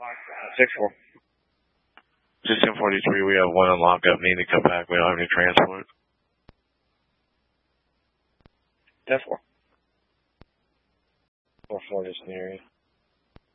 6-4. Just 1043, we have one on lockup, need to come back, we don't have any transport. 10-4. 4-4 is in the area.